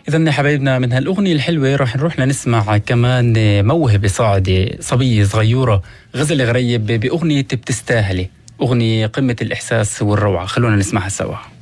إذن يا حبايبنا من هالأغنية الحلوة راح نروح لنسمع كمان موهبة صاعدة، صبية صغيورة غزل غريب بأغنية بتستاهلي، أغنية قمة الإحساس والروعة. خلونا نسمعها سوا.